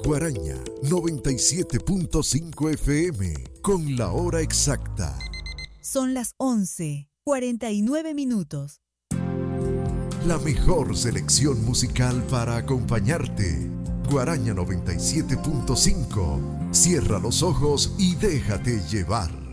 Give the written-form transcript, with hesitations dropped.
Guaraña 97.5 FM con la hora exacta. Son las 11:49. La mejor selección musical para acompañarte. Guaraña 97.5. Cierra los ojos y déjate llevar.